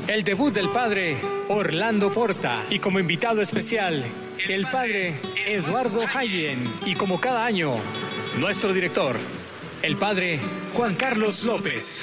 el debut del padre Orlando Porta y como invitado especial el padre Eduardo Hayen y como cada año nuestro director, el padre Juan Carlos López.